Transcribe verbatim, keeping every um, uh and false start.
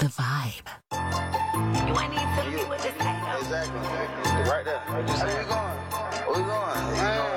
the vibe. You ain't need to tell me what to say. Exactly. Right there. Where we going? Where we going?